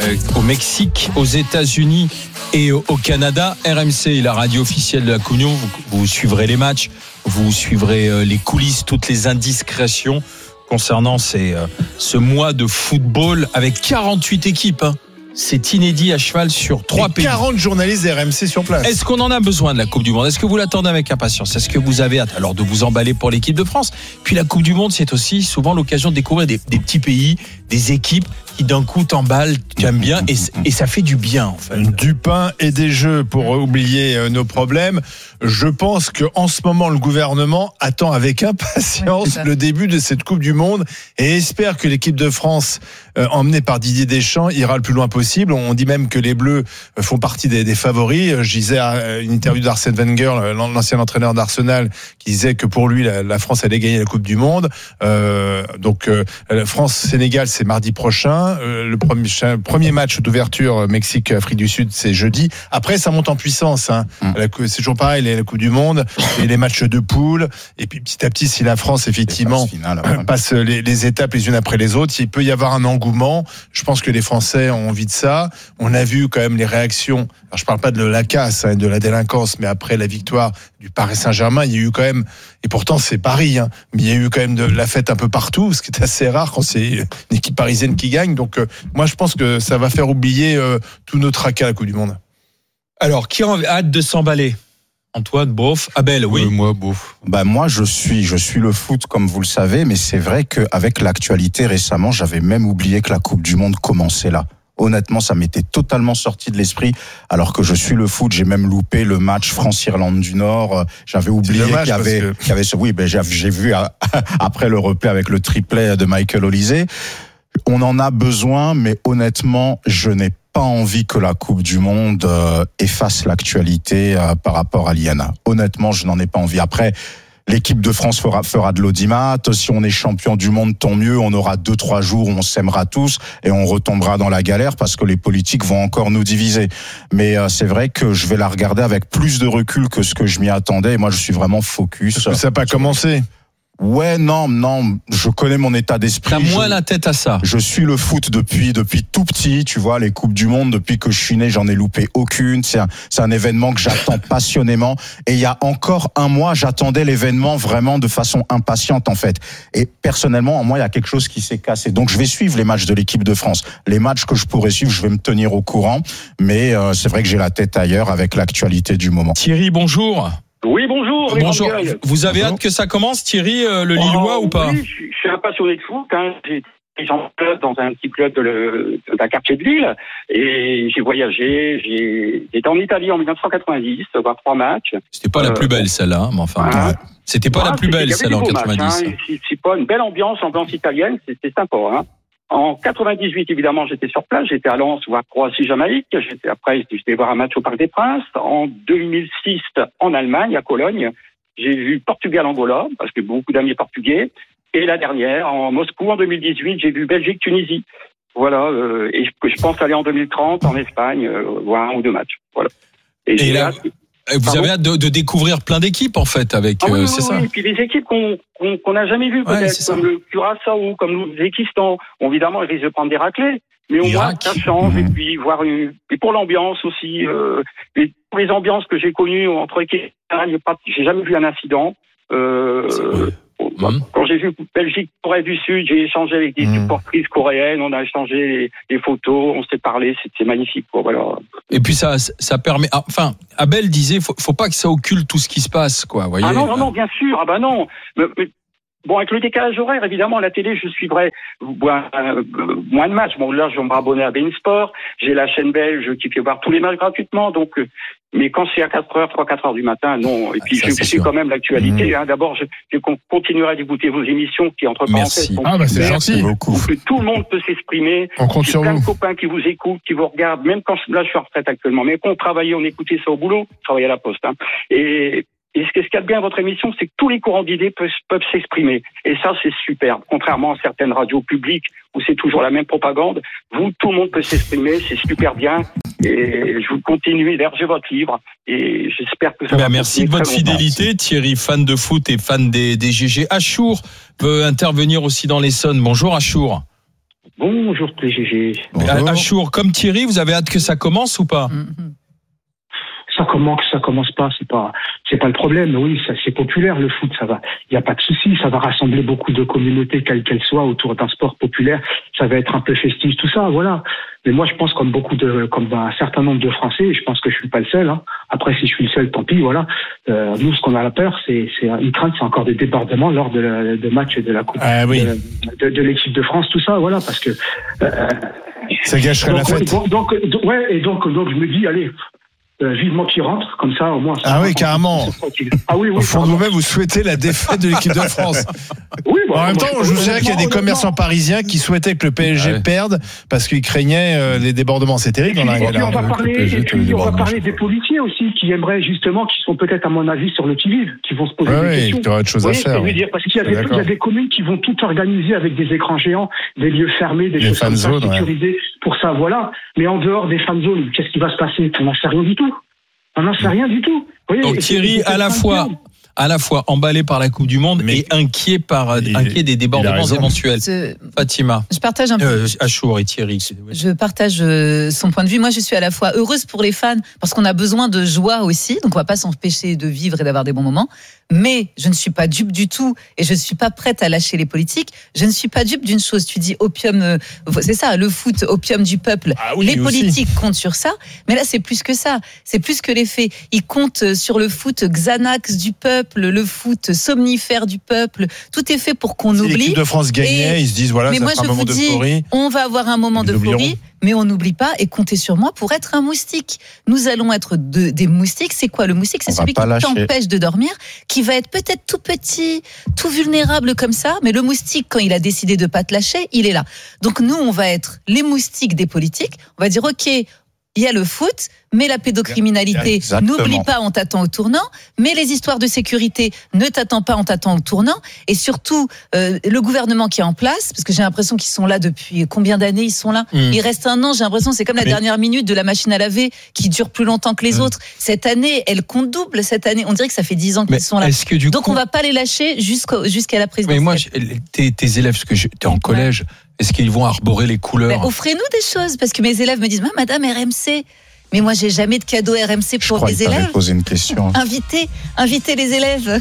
au Mexique, aux États-Unis et au Canada. RMC, la radio officielle de la Coupe du Monde. Vous suivrez les matchs, vous suivrez les coulisses, toutes les indiscrétions concernant ce mois de football avec 48 équipes. C'est inédit, à cheval sur 3 pays. 40 journalistes RMC sur place. Est-ce qu'on en a besoin de la Coupe du Monde ? Est-ce que vous l'attendez avec impatience ? Est-ce que vous avez hâte alors de vous emballer pour l'équipe de France ? Puis la Coupe du Monde, c'est aussi souvent l'occasion de découvrir des petits pays, des équipes qui d'un coup t'emballent, tu aimes bien, et ça fait du bien en fait. Du pain et des jeux pour oublier nos problèmes. Je pense qu'en ce moment, le gouvernement attend avec impatience le début de cette Coupe du Monde et espère que l'équipe de France, emmenée par Didier Deschamps, ira le plus loin possible. On dit même que les Bleus font partie des favoris. Je disais à une interview d'Arsène Wenger, l'ancien entraîneur d'Arsenal, qui disait que pour lui, la France allait gagner la Coupe du Monde. Donc, France-Sénégal, c'est mardi prochain. Le premier match d'ouverture Mexique-Afrique du Sud, c'est jeudi. Après, ça monte en puissance. C'est toujours pareil, la Coupe du Monde et les matchs de poule. Et puis petit à petit, si la France effectivement passe les étapes les unes après les autres, il peut y avoir un engouement. Je pense que les Français ont envie de ça. On a vu quand même les réactions. Alors je parle pas de la casse, de la délinquance, mais après la victoire du Paris Saint-Germain, il y a eu quand même, et pourtant c'est Paris, mais il y a eu quand même de la fête un peu partout, ce qui est assez rare quand c'est une équipe parisienne qui gagne. Donc moi je pense que ça va faire oublier tout notre tracas à la Coupe du Monde. Alors, qui a hâte de s'emballer ? Antoine, bof. Abel, oui. Moi, bof. Moi, je suis le foot, comme vous le savez, mais c'est vrai qu'avec l'actualité récemment, j'avais même oublié que la Coupe du Monde commençait là. Honnêtement, ça m'était totalement sorti de l'esprit, alors que je suis le foot. J'ai même loupé le match France-Irlande du Nord. J'avais oublié qu'il y avait ce. Oui, j'ai vu après le replay avec le triplet de Michael Olise. On en a besoin, mais honnêtement, je n'ai pas envie que la Coupe du Monde efface l'actualité par rapport à l'IANA. Honnêtement, je n'en ai pas envie. Après, l'équipe de France fera de l'audimat. Si on est champion du monde, tant mieux. On aura 2-3 jours où on s'aimera tous et on retombera dans la galère parce que les politiques vont encore nous diviser. Mais c'est vrai que je vais la regarder avec plus de recul que ce que je m'y attendais. Et moi, je suis vraiment focus. Parce que ça n'a pas commencé. Ouais, non, je connais mon état d'esprit. T'as moins la tête à ça. Je suis le foot depuis tout petit, tu vois, les Coupes du Monde, depuis que je suis né, j'en ai loupé aucune. C'est un événement que j'attends passionnément. Et il y a encore un mois, j'attendais l'événement vraiment de façon impatiente, en fait. Et personnellement, en moi, il y a quelque chose qui s'est cassé. Donc, je vais suivre les matchs de l'équipe de France. Les matchs que je pourrais suivre, je vais me tenir au courant. Mais c'est vrai que j'ai la tête ailleurs avec l'actualité du moment. Thierry, bonjour. Oui, bonjour. Bonjour. Vous avez hâte que ça commence, Thierry, le Lillois ou pas ? Oui, je suis un passionné de foot. J'ai été en club dans un petit club d'un quartier de Lille et j'ai voyagé. J'ai été en Italie en 1990, voir 3 matchs. C'était pas la plus belle celle-là, mais enfin. C'était pas la plus belle celle-là en 90. C'est pas une belle ambiance italienne. C'était sympa. En 98, évidemment, j'étais sur place. J'étais à Lens voir Croatie-Jamaïque. J'étais voir un match au Parc des Princes. En 2006, en Allemagne, à Cologne, j'ai vu Portugal-Angola, parce que beaucoup d'amis portugais. Et la dernière, en Moscou, en 2018, j'ai vu Belgique-Tunisie. Voilà. Et je pense aller en 2030 en Espagne, voir 1 ou 2 matchs. Voilà. Et là, vous avez hâte de découvrir plein d'équipes, en fait, avec, c'est ça. Et puis les équipes qu'on n'a jamais vues, peut-être, comme le Curaçao, comme l'Ouzbékistan. Évidemment, ils risquent de prendre des raclées. Mais au moins, ça change. Et puis, et pour l'ambiance aussi, pour les ambiances que j'ai connues entre équipes, j'ai jamais vu un incident. Quand j'ai vu Belgique, Corée du Sud, j'ai échangé avec des supportrices coréennes, on a échangé les photos, on s'est parlé, c'est magnifique, quoi, voilà. Et puis ça permet, enfin, Abel disait, faut pas que ça occulte tout ce qui se passe, quoi, voyez. Ah non, bien sûr, non. Mais, bon, avec le décalage horaire, évidemment, à la télé, je suivrai moins de matchs. Bon, là, je vais me rabonner à beIN Sport. J'ai la chaîne belge qui fait voir tous les matchs gratuitement. Donc, mais quand c'est à 3-4 heures du matin, non. Et puis, je suis quand même l'actualité. D'abord, je continuerai d'écouter vos émissions qui, entre parenthèses, sont c'est gentil. que tout le monde peut s'exprimer. On compte sur vous. J'ai plein de copains qui vous écoutent, qui vous regardent. Même quand là, je suis en retraite actuellement. Mais quand on travaillait, on écoutait ça au boulot. Je travaillais à la Poste. Et ce qu'il y a de bien à votre émission, c'est que tous les courants d'idées peuvent s'exprimer. Et ça, c'est superbe. Contrairement à certaines radios publiques où c'est toujours la même propagande, tout le monde peut s'exprimer, c'est super bien. Et je vous continue d'élargir votre livre. Et j'espère que ça va. Merci de votre fidélité, Thierry, fan de foot et fan des GG. Achour veut intervenir aussi dans l'Essonne. Bonjour, Achour. Bonjour TGG. Achour, comme Thierry, vous avez hâte que ça commence ou pas? Ça commence pas, c'est pas le problème. Oui, ça c'est populaire le foot, ça va. Il y a pas de souci, ça va rassembler beaucoup de communautés quelles qu'elles soient autour d'un sport populaire. Ça va être un peu festif, tout ça, voilà. Mais moi, je pense comme un certain nombre de Français, et je pense que je suis pas le seul. Hein. Après, si je suis le seul, tant pis, voilà. Nous, ce qu'on a la peur, c'est une crainte, c'est encore des débordements lors de matchs de la Coupe, de l'équipe de France, tout ça, voilà, parce que ça gâcherait la fête. Donc, je me dis, allez. Vivement qu'il rentre, comme ça au moins. Ah oui, carrément. Ah oui, au fond de vous-même, vous souhaitez la défaite de l'équipe de France. Oui, en même temps, je vous dirais qu'il y a des commerçants parisiens qui souhaitaient que le PSG perde parce qu'ils craignaient les débordements. C'est terrible. On va parler des policiers aussi qui aimeraient justement, qui sont peut-être à mon avis sur le qui-vive, qui vont se poser des questions. Il y aura autre chose à faire. Parce qu'il y a des communes qui vont tout organiser avec des écrans géants, des lieux fermés, des choses comme ça, sécurisées pour ça, voilà. Mais en dehors des fan zones, qu'est-ce qui va se passer? On n'en sait rien du tout. On n'en sait rien du tout. Voyez, donc Thierry, à la fois emballé par la Coupe du Monde et inquiet des débordements éventuels. Fatima. Je partage un peu. Achour et Thierry. Je partage son point de vue. Moi, je suis à la fois heureuse pour les fans parce qu'on a besoin de joie aussi. Donc, on va pas s'empêcher de vivre et d'avoir des bons moments. Mais je ne suis pas dupe du tout et je ne suis pas prête à lâcher les politiques. Je ne suis pas dupe d'une chose. Tu dis opium, c'est ça, le foot, opium du peuple. Les politiques comptent sur ça. Mais là, c'est plus que ça. C'est plus que les faits. Ils comptent sur le foot Xanax du peuple, le foot somnifère du peuple. Tout est fait pour qu'on oublie. L'équipe de France gagnait, ils se disent voilà, ça sera un moment d'euphorie. On va avoir un moment d'euphorie. Mais on n'oublie pas et comptez sur moi pour être un moustique. Nous allons être des moustiques. C'est quoi le moustique? C'est celui qui t'empêche de dormir, qui va être peut-être tout petit, tout vulnérable comme ça. Mais le moustique, quand il a décidé de pas te lâcher, il est là. Donc nous, on va être les moustiques des politiques. On va dire ok, il y a le foot, mais la pédocriminalité, n'oublie pas, on t'attend au tournant. Mais les histoires de sécurité, ne t'attends pas, on t'attend au tournant. Et surtout, le gouvernement qui est en place, parce que j'ai l'impression qu'ils sont là depuis combien d'années ils sont là. Il reste un an, j'ai l'impression c'est comme la dernière minute de la machine à laver qui dure plus longtemps que les autres. Cette année, elle compte double. Cette année, on dirait que ça fait 10 ans qu'ils sont là. Donc on va pas les lâcher jusqu'à la présidentielle. Mais moi, tes élèves, parce que t'es en collège, est-ce qu'ils vont arborer les couleurs? Offrez-nous des choses, parce que mes élèves me disent Madame RMC. Mais moi, j'ai jamais de cadeau RMC pour les élèves. Je crois qu'il t'avait posé une question. Invitez les élèves.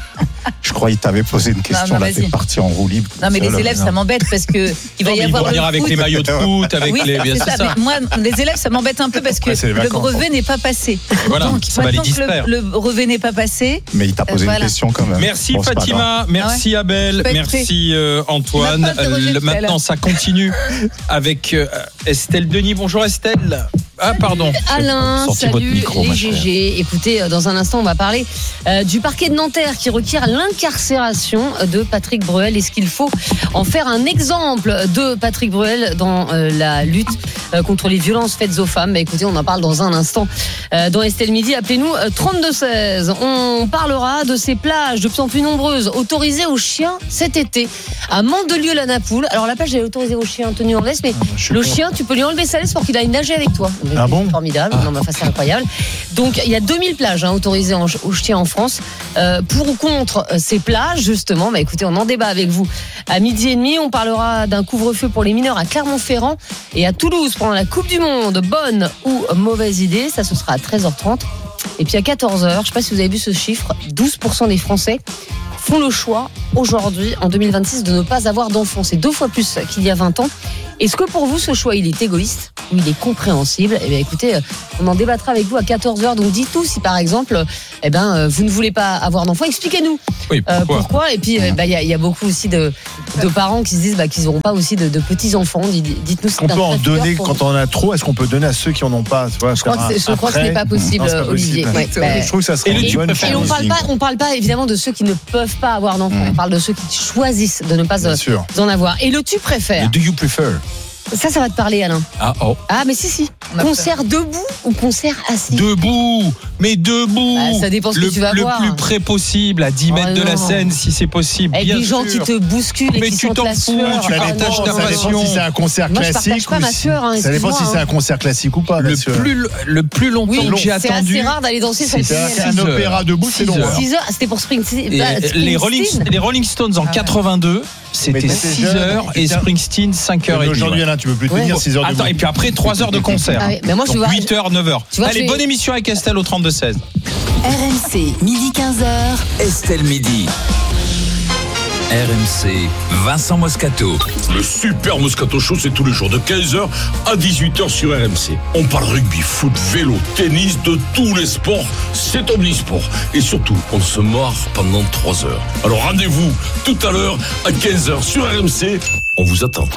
Je crois qu'il t'avait posé une question. Là, t'es parti en roue libre. Non, mais les élèves, ça m'embête parce que il va y avoir. Ils vont venir avec les maillots de foot, avec les. C'est ça. Mais moi, les élèves, ça m'embête un peu parce que le brevet n'est pas passé. Voilà, donc, ça va les distraire. Le brevet n'est pas passé. Mais il t'a posé une question quand même. Merci Fatima, merci Abel, merci Antoine. Maintenant, ça continue avec Estelle Denis. Bonjour Estelle. Ah pardon. Alain, salut les GG. Écoutez, dans un instant, on va parler du parquet de Nanterre qui requiert l'incarcération de Patrick Bruel. Est-ce qu'il faut en faire un exemple de Patrick Bruel dans la lutte contre les violences faites aux femmes? Écoutez, on en parle dans un instant dans Estelle Midi. Appelez-nous 3216. On parlera de ces plages de plus en plus nombreuses autorisées aux chiens cet été à Mandelieu-la-Napoule. Alors la plage elle est autorisée aux chiens tenus en laisse, mais le chien, tu peux lui enlever sa laisse pour qu'il aille nager avec toi. Ah bon? Formidable. Non, mais enfin, c'est incroyable. Donc, il y a 2000 plages autorisées aux chiens en France. Pour ou contre ces plages, justement, écoutez, on en débat avec vous. À 12h30, on parlera d'un couvre-feu pour les mineurs à Clermont-Ferrand et à Toulouse pendant la Coupe du Monde. Bonne ou mauvaise idée? Ça, ce sera à 13h30. Et puis à 14h, je ne sais pas si vous avez vu ce chiffre, 12% des Français font le choix aujourd'hui, en 2026, de ne pas avoir d'enfants. C'est 2 fois plus qu'il y a 20 ans. Est-ce que pour vous, ce choix, il est égoïste ou il est compréhensible? Eh bien, écoutez, on en débattra avec vous à 14h. Donc, dites-nous si, par exemple, vous ne voulez pas avoir d'enfants. Expliquez-nous pourquoi. Et puis, il y a beaucoup aussi de parents qui se disent qu'ils n'auront pas aussi de petits-enfants. Dites-nous si on peut en donner quand on en a trop. Est-ce qu'on peut donner à ceux qui n'en ont pas? Je crois que ce n'est pas possible, Olivier. Je trouve que ça serait une bonne chose. Et on parle pas évidemment de ceux qui ne peuvent pas avoir d'enfants. On parle de ceux qui choisissent de ne pas en avoir. Et le tu préfères? Le do you prefer? Ça va te parler, Alain. Ah, mais si. Concert debout ou concert assis? Debout. Mais debout, ça dépend ce que tu vas voir. Le plus près possible, à 10 mètres de la scène, si c'est possible. Avec des gens qui te bousculent et mais qui tu sentent t'en la fous, sueur. tu partages ta passion. Si c'est un concert Moi, classique, je partage pas ma sueur. ça dépend si c'est un concert classique ou pas. Le plus longtemps que j'ai attendu. C'est assez rare d'aller danser sur le C'est un opéra debout, c'est long. 6 heures, c'était pour Springsteen. Les Rolling Stones en 82, c'était 6 heures et Springsteen 5 heures et demie. Aujourd'hui, Alain, tu peux plus tenir 6 heures de Attends, et puis après 3 heures de concert. Mais moi, donc 8 heures, 9 heures. Allez, bonne émission avec Estelle au 32-16. RMC, midi 15h. Estelle midi. RMC, Vincent Moscato. Le super Moscato Show, c'est tous les jours de 15h à 18h sur RMC. On parle rugby, foot, vélo, tennis, de tous les sports. C'est omnisport. Et surtout, on se marre pendant 3 heures. Alors rendez-vous tout à l'heure à 15h sur RMC. On vous attend.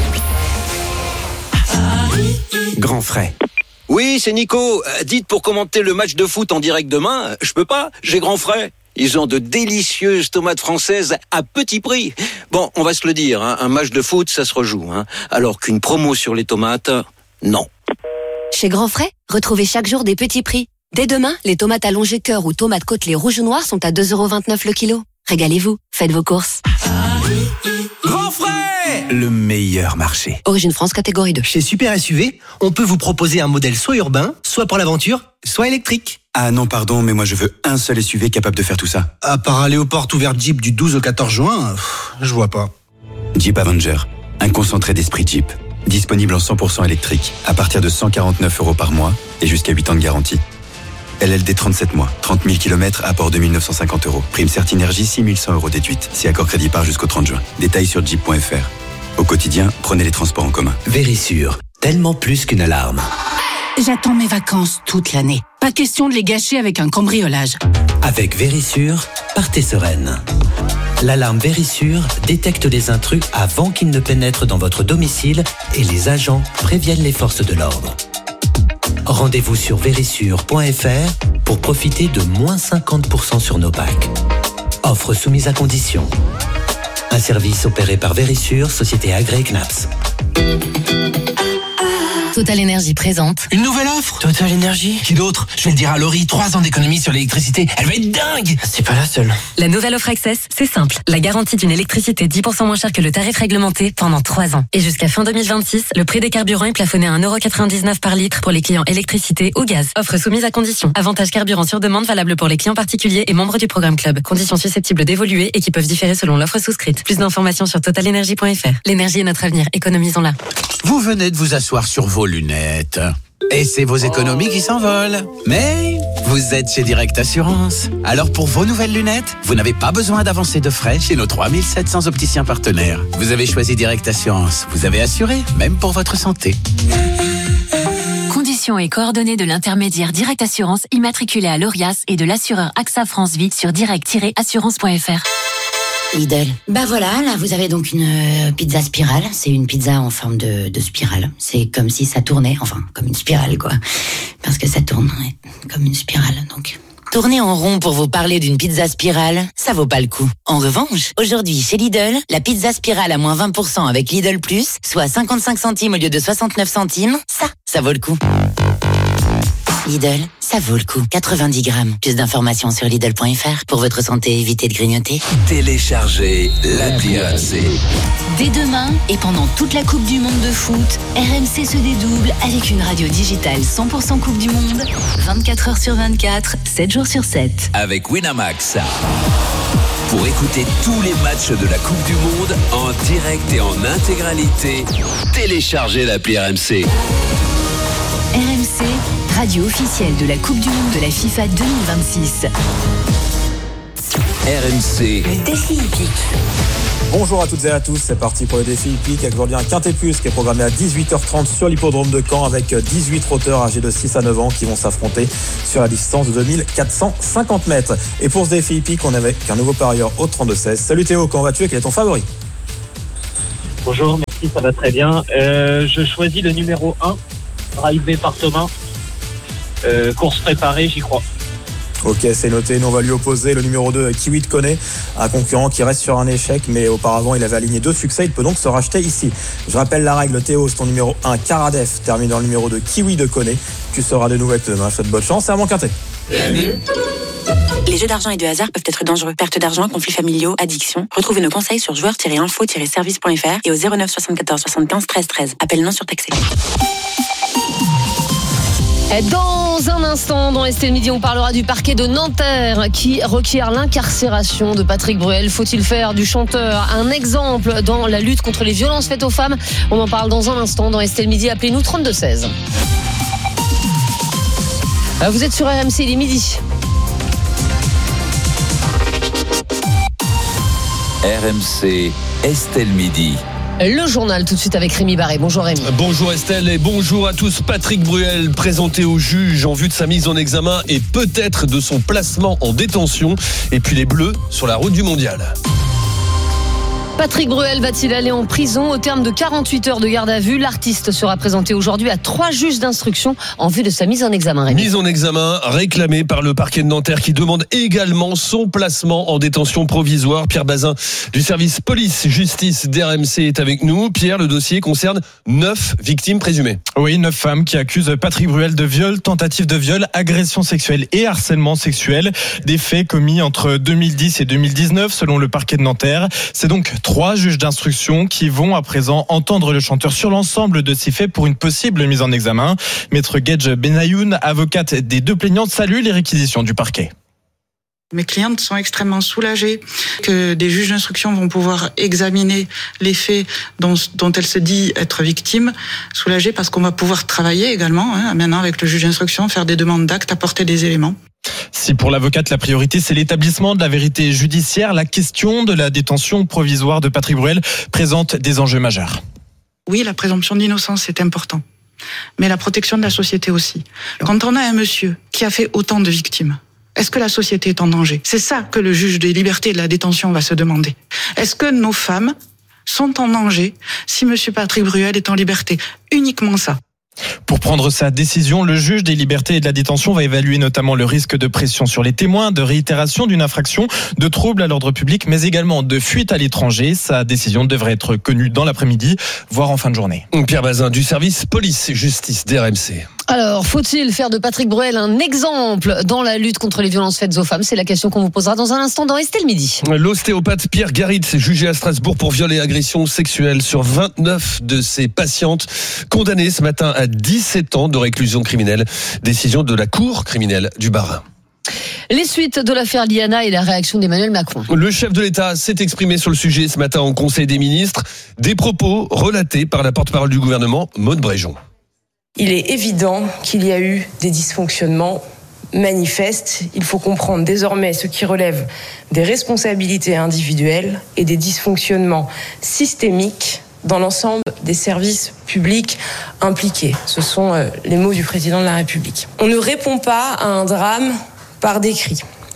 Grand frais. Oui, c'est Nico. Dites, pour commenter le match de foot en direct demain, je peux pas, j'ai grand frais. Ils ont de délicieuses tomates françaises à petit prix. Bon, on va se le dire, un match de foot, ça se rejoue. Alors qu'une promo sur les tomates, non. Chez Grand Frais, retrouvez chaque jour des petits prix. Dès demain, les tomates allongées cœur ou tomates côtelées rouges ou noires sont à 2,29€ le kilo. Régalez-vous, faites vos courses. Grand frais, le meilleur marché. Origine France, catégorie 2. Chez Super SUV, on peut vous proposer un modèle soit urbain, soit pour l'aventure, soit électrique. Ah non, pardon, mais moi je veux un seul SUV capable de faire tout ça. À part aller aux portes ouvertes Jeep du 12 au 14 juin, je vois pas. Jeep Avenger, un concentré d'esprit Jeep. Disponible en 100% électrique, à partir de 149€ par mois et jusqu'à 8 ans de garantie. LLD 37 mois, 30 000 km, apport 2 950€. Prime Certinergie, 6 100€ déduite. Si accord crédit par jusqu'au 30 juin. Détails sur jeep.fr. Au quotidien, prenez les transports en commun. Vérissure, tellement plus qu'une alarme. J'attends mes vacances toute l'année. Pas question de les gâcher avec un cambriolage. Avec Vérissure, partez sereine. L'alarme Vérissure détecte les intrus avant qu'ils ne pénètrent dans votre domicile et les agents préviennent les forces de l'ordre. Rendez-vous sur vérissure.fr pour profiter de moins 50% sur nos packs. Offre soumise à condition. Un service opéré par Vérissure, société agréée CNAPS. Total Énergie présente. Une nouvelle offre Total Énergie. Qui d'autre? Je vais le dire à Laurie, 3 ans d'économie sur l'électricité. Elle va être dingue. C'est pas la seule. La nouvelle offre Access, c'est simple. La garantie d'une électricité 10% moins chère que le tarif réglementé pendant 3 ans. Et jusqu'à fin 2026, le prix des carburants est plafonné à 1,99€ par litre pour les clients électricité ou gaz. Offre soumise à condition. Avantage carburant sur demande valable pour les clients particuliers et membres du programme Club. Conditions susceptibles d'évoluer et qui peuvent différer selon l'offre souscrite. Plus d'informations sur totalenergie.fr. L'énergie est notre avenir. Économisons-la. Vous venez de vous asseoir sur vos lunettes. Et c'est vos économies qui s'envolent. Mais vous êtes chez Direct Assurance. Alors pour vos nouvelles lunettes, vous n'avez pas besoin d'avancer de frais chez nos 3700 opticiens partenaires. Vous avez choisi Direct Assurance. Vous avez assuré, même pour votre santé. Conditions et coordonnées de l'intermédiaire Direct Assurance immatriculé à l'ORIAS et de l'assureur AXA France Vie sur direct-assurance.fr. Lidl. Bah voilà, là vous avez donc une pizza spirale. C'est une pizza en forme de spirale. C'est comme si ça tournait, enfin comme une spirale quoi. Parce que ça tourne comme une spirale donc. Tourner en rond pour vous parler d'une pizza spirale, ça vaut pas le coup. En revanche, aujourd'hui chez Lidl, la pizza spirale à moins 20% avec Lidl Plus, soit 55 centimes au lieu de 69 centimes, ça vaut le coup. Lidl, ça vaut le coup. 90 grammes. Plus d'informations sur Lidl.fr. Pour votre santé, évitez de grignoter. Téléchargez l'appli RMC. Dès demain et pendant toute la Coupe du Monde de foot, RMC se dédouble avec une radio digitale 100% Coupe du Monde, 24 heures sur 24, 7 jours sur 7. Avec Winamax. Pour écouter tous les matchs de la Coupe du Monde en direct et en intégralité, téléchargez l'appli RMC. RMC, radio officielle de la Coupe du Monde de la FIFA 2026. RMC. Le défi hippique. Bonjour à toutes et à tous, c'est parti pour le défi hippique avec aujourd'hui un Quintet Plus qui est programmé à 18h30 sur l'hippodrome de Caen avec 18 trotteurs âgés de 6 à 9 ans qui vont s'affronter sur la distance de 2450 mètres. Et pour ce défi hippique, on est avec un nouveau parieur au 32-16. Salut Théo, comment vas-tu et quel est ton favori? Bonjour, merci, ça va très bien. Je choisis le numéro 1, drivé par Thomas. Course préparée, j'y crois. Ok, c'est noté. Nous, on va lui opposer le numéro 2, Kiwi de Koné, un concurrent qui reste sur un échec, mais auparavant, il avait aligné 2 succès. Il peut donc se racheter ici. Je rappelle la règle, Théo, c'est ton numéro 1, Karadef, termine dans le numéro 2, Kiwi de Koné. Tu seras de nouveau avec demain. Je te souhaite bonne chance et à mon Quintet. Les jeux d'argent et de hasard peuvent être dangereux. Perte d'argent, conflits familiaux, addiction. Retrouvez nos conseils sur joueurs-info-service.fr et au 09 74 75 13 13. Appel non surtaxé. Dans un instant, dans Estelle Midi, on parlera du parquet de Nanterre qui requiert l'incarcération de Patrick Bruel. Faut-il faire du chanteur un exemple dans la lutte contre les violences faites aux femmes? On en parle dans un instant dans Estelle Midi. Appelez-nous 3216. Vous êtes sur RMC, il est midi. RMC, Estelle Midi. Le journal tout de suite avec Rémi Barré. Bonjour Rémi. Bonjour Estelle et bonjour à tous. Patrick Bruel présenté au juge en vue de sa mise en examen et peut-être de son placement en détention. Et puis les Bleus sur la route du mondial. Patrick Bruel va-t-il aller en prison au terme de 48 heures de garde à vue? L'artiste sera présenté aujourd'hui à 3 juges d'instruction en vue de sa mise en examen. Rémi. Mise en examen réclamée par le parquet de Nanterre qui demande également son placement en détention provisoire. Pierre Bazin du service police-justice d'RMC est avec nous. Pierre, le dossier concerne 9 victimes présumées. Oui, 9 femmes qui accusent Patrick Bruel de viol, tentative de viol, agression sexuelle et harcèlement sexuel. Des faits commis entre 2010 et 2019 selon le parquet de Nanterre. C'est donc 3 juges d'instruction qui vont à présent entendre le chanteur sur l'ensemble de ces faits pour une possible mise en examen. Maître Gedge Benayoun, avocate des 2 plaignantes, salue les réquisitions du parquet. Mes clientes sont extrêmement soulagées que des juges d'instruction vont pouvoir examiner les faits dont elle se dit être victime. Soulagées parce qu'on va pouvoir travailler également, maintenant avec le juge d'instruction, faire des demandes d'actes, apporter des éléments. Si pour l'avocate, la priorité, c'est l'établissement de la vérité judiciaire, la question de la détention provisoire de Patrick Bruel présente des enjeux majeurs. Oui, la présomption d'innocence, c'est important. Mais la protection de la société aussi. Quand on a un monsieur qui a fait autant de victimes, est-ce que la société est en danger? C'est ça que le juge des libertés et de la détention va se demander. Est-ce que nos femmes sont en danger si monsieur Patrick Bruel est en liberté? Uniquement ça. Pour prendre sa décision, le juge des libertés et de la détention va évaluer notamment le risque de pression sur les témoins, de réitération d'une infraction, de troubles à l'ordre public, mais également de fuite à l'étranger. Sa décision devrait être connue dans l'après-midi, voire en fin de journée. Pierre Bazin du service police-justice d'RMC. Alors, faut-il faire de Patrick Bruel un exemple dans la lutte contre les violences faites aux femmes? C'est la question qu'on vous posera dans un instant dans Estelle Midi. L'ostéopathe Pierre Garitz, jugé à Strasbourg pour viol et agression sexuelle sur 29 de ses patientes, condamné ce matin à 17 ans de réclusion criminelle. Décision de la Cour criminelle du Bas-Rhin. Les suites de l'affaire Liana et la réaction d'Emmanuel Macron. Le chef de l'État s'est exprimé sur le sujet ce matin au Conseil des ministres. Des propos relatés par la porte-parole du gouvernement, Maude Bréjon. Il est évident qu'il y a eu des dysfonctionnements manifestes. Il faut comprendre désormais ce qui relève des responsabilités individuelles et des dysfonctionnements systémiques dans l'ensemble des services publics impliqués. Ce sont les mots du président de la République. On ne répond pas à un drame par des cris.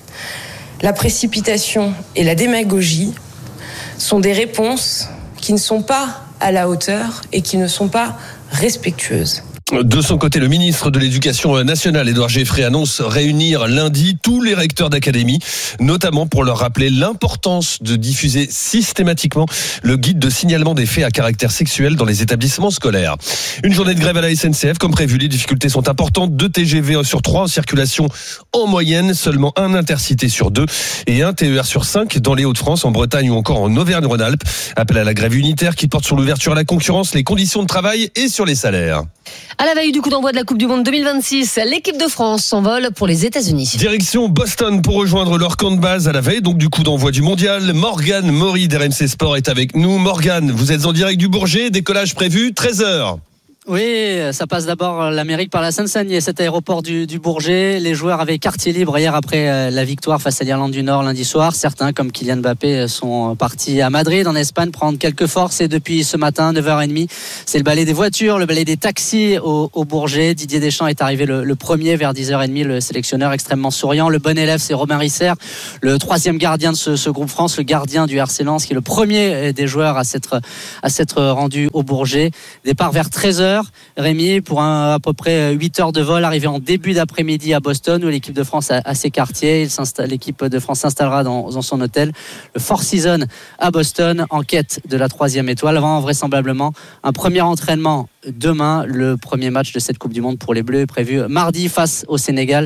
La précipitation et la démagogie sont des réponses qui ne sont pas à la hauteur et qui ne sont pas respectueuses. De son côté, le ministre de l'Éducation nationale, Édouard Geffrey, annonce réunir lundi tous les recteurs d'académie, notamment pour leur rappeler l'importance de diffuser systématiquement le guide de signalement des faits à caractère sexuel dans les établissements scolaires. Une journée de grève à la SNCF, comme prévu, les difficultés sont importantes. 2 TGV sur 3 en circulation en moyenne, seulement 1 Intercité sur 2 et 1 TER sur 5 dans les Hauts-de-France, en Bretagne ou encore en Auvergne-Rhône-Alpes. Appel à la grève unitaire qui porte sur l'ouverture à la concurrence, les conditions de travail et sur les salaires. À la veille du coup d'envoi de la Coupe du Monde 2026, l'équipe de France s'envole pour les États-Unis. Direction Boston pour rejoindre leur camp de base à la veille donc du coup d'envoi du mondial. Morgane Maury d'RMC Sport est avec nous. Morgane, vous êtes en direct du Bourget, décollage prévu 13h. Oui, ça passe d'abord l'Amérique par la Seine-Saint-Denis, cet aéroport du Bourget. Les joueurs avaient quartier libre hier après la victoire face à l'Irlande du Nord lundi soir. Certains, comme Kylian Mbappé, sont partis à Madrid, en Espagne, prendre quelques forces. Et depuis ce matin, 9h30, c'est le balai des voitures, le balai des taxis au Bourget. Didier Deschamps est arrivé le premier vers 10h30, le sélectionneur extrêmement souriant. Le bon élève, c'est Romain Risser, le 3e gardien de ce groupe France, le gardien du RC Lens, qui est le premier des joueurs à s'être rendu au Bourget. Départ vers 13h. Rémi, pour à peu près 8 heures de vol, arrivé en début d'après-midi à Boston, où l'équipe de France a ses quartiers. L'équipe de France s'installera dans son hôtel, le Four Seasons à Boston, en quête de la 3e étoile, avant vraisemblablement un premier entraînement demain. Le premier match de cette Coupe du Monde pour les Bleus est prévu mardi face au Sénégal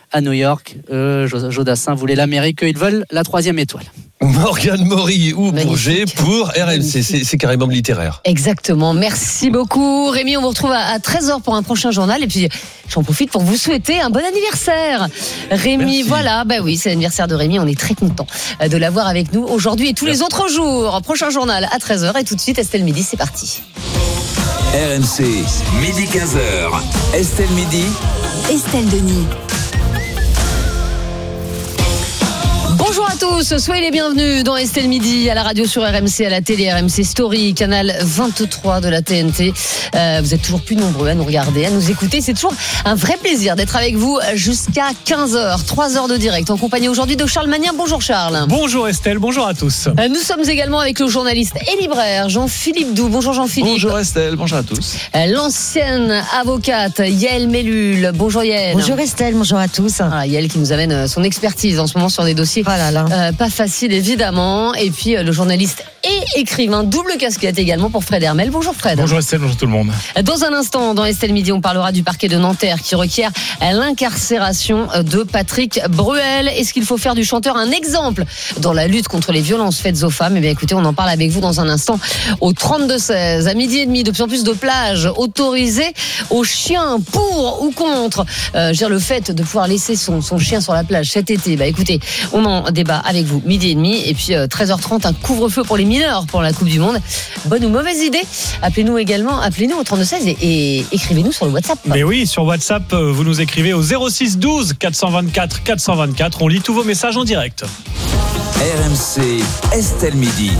à New York. Jodassin voulait l'Amérique, ils veulent la 3e étoile. Morgane Maury ou Bourget pour RMC. C'est carrément littéraire. Exactement. Merci beaucoup. Rémi, on vous retrouve à 13h pour un prochain journal. Et puis, j'en profite pour vous souhaiter un bon anniversaire. Rémi, merci. Voilà. Bah oui, c'est l'anniversaire de Rémi. On est très content de l'avoir avec nous aujourd'hui et tous les autres jours. Prochain journal à 13h. Et tout de suite, Estelle Midi, c'est parti. RMC, midi 15h. Estelle Midi. Estelle Denis. Bonjour à tous, soyez les bienvenus dans Estelle Midi, à la radio, sur RMC, à la télé, RMC Story, canal 23 de la TNT. Vous êtes toujours plus nombreux à nous regarder, à nous écouter. C'est toujours un vrai plaisir d'être avec vous jusqu'à 15h, 3 heures de direct, en compagnie aujourd'hui de Charles Magnien. Bonjour Charles. Bonjour Estelle, bonjour à tous. Nous sommes également avec le journaliste et libraire Jean-Philippe Doux. Bonjour Jean-Philippe. Bonjour Estelle, bonjour à tous. L'ancienne avocate Yael Mellul. Bonjour Yael. Bonjour Estelle, bonjour à tous. Yael qui nous amène son expertise en ce moment sur des dossiers pas facile évidemment. Et puis le journaliste et écrivain, double casquette également pour Fred Hermel. Bonjour Fred. Bonjour Estelle, bonjour tout le monde. Dans un instant, dans Estelle Midi, on parlera du parquet de Nanterre qui requiert l'incarcération de Patrick Bruel. Est-ce qu'il faut faire du chanteur un exemple dans la lutte contre les violences faites aux femmes? Eh bien écoutez, on en parle avec vous dans un instant au 32-16. À midi et demi, de plus en plus de plages autorisées aux chiens, pour ou contre le fait de pouvoir laisser son chien sur la plage cet été. Écoutez, on en débat avec vous midi et demi. Et puis 13h30, un couvre-feu pour les mineurs pour la Coupe du Monde. Bonne ou mauvaise idée? Appelez-nous au 32-16 et écrivez-nous sur le WhatsApp. Mais oui, sur WhatsApp, vous nous écrivez au 06 12 424 424. On lit tous vos messages en direct. RMC, Estelle Midi.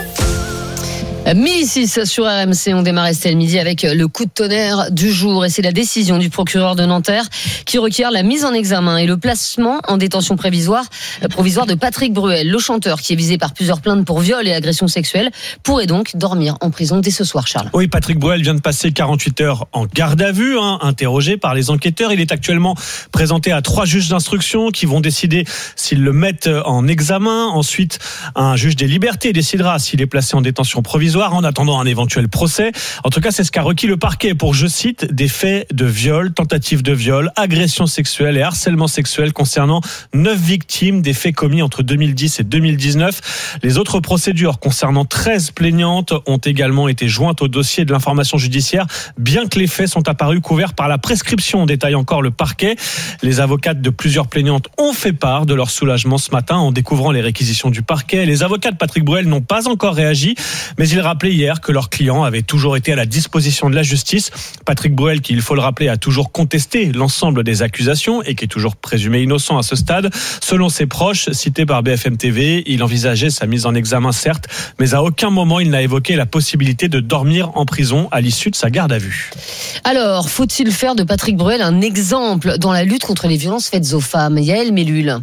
1006 sur RMC, on démarre Estelle Midi avec le coup de tonnerre du jour, et c'est la décision du procureur de Nanterre qui requiert la mise en examen et le placement en détention provisoire de Patrick Bruel. Le chanteur, qui est visé par plusieurs plaintes pour viol et agression sexuelle, pourrait donc dormir en prison dès ce soir, Charles. Oui, Patrick Bruel vient de passer 48 heures en garde à vue, interrogé par les enquêteurs. Il est actuellement présenté à 3 juges d'instruction qui vont décider s'ils le mettent en examen. Ensuite, un juge des libertés décidera s'il est placé en détention provisoire en attendant un éventuel procès. En tout cas, c'est ce qu'a requis le parquet pour, je cite, des faits de viol, tentative de viol, agression sexuelle et harcèlement sexuel concernant 9 victimes des faits commis entre 2010 et 2019. Les autres procédures concernant 13 plaignantes ont également été jointes au dossier de l'information judiciaire, bien que les faits sont apparus couverts par la prescription, détaille encore le parquet. Les avocates de plusieurs plaignantes ont fait part de leur soulagement ce matin en découvrant les réquisitions du parquet. Les avocats de Patrick Bruel n'ont pas encore réagi, mais ils rappelaient hier que leur client avait toujours été à la disposition de la justice. Patrick Bruel, qui, il faut le rappeler, a toujours contesté l'ensemble des accusations et qui est toujours présumé innocent à ce stade. Selon ses proches, cités par BFM TV, il envisageait sa mise en examen, certes, mais à aucun moment il n'a évoqué la possibilité de dormir en prison à l'issue de sa garde à vue. Alors, faut-il faire de Patrick Bruel un exemple dans la lutte contre les violences faites aux femmes? Yael Mellul.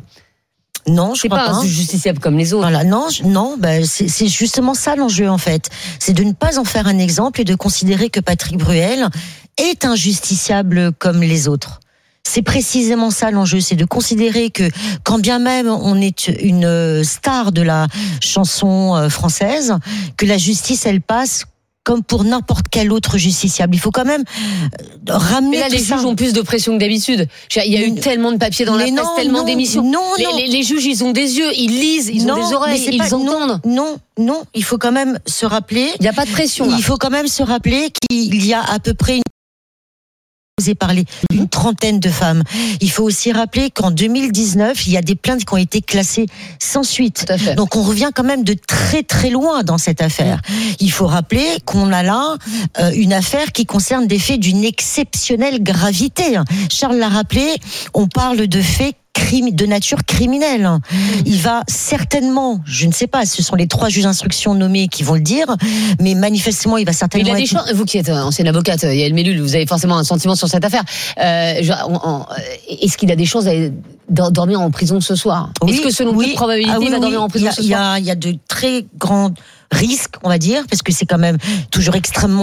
Non, je crois pas. C'est pas un justiciable comme les autres. Voilà, non, c'est justement ça l'enjeu en fait. C'est de ne pas en faire un exemple et de considérer que Patrick Bruel est un justiciable comme les autres. C'est précisément ça l'enjeu, c'est de considérer que quand bien même on est une star de la chanson française, que la justice elle passe comme pour n'importe quel autre justiciable. Il faut quand même ramener mais là, tout les ça. juges ont plus de pression que d'habitude. Il y a eu tellement de papiers dans la presse, tellement d'émissions. Les juges, ils ont des yeux, ils lisent, ils ont des oreilles, ils entendent. Non, il faut quand même se rappeler. Il n'y a pas de pression. Il faut quand même se rappeler qu'il y a à peu près vous ai parlé d'une trentaine de femmes. Il faut aussi rappeler qu'en 2019, il y a des plaintes qui ont été classées sans suite. Donc on revient quand même de très très loin dans cette affaire. Il faut rappeler qu'on a là une affaire qui concerne des faits d'une exceptionnelle gravité. Charles l'a rappelé, on parle de faits de nature criminelle. Il va certainement, je ne sais pas, ce sont les 3 juges d'instruction nommés qui vont le dire, mais manifestement, il va certainement. Il a des chances. Vous qui êtes ancienne avocate, Yael Mellul, vous avez forcément un sentiment sur cette affaire. Est-ce qu'il a des chances d'aller dormir en prison ce soir? Est-ce que selon toute probabilité, il va dormir en prison ce soir? Il y a de très grands risques, on va dire, parce que c'est quand même toujours extrêmement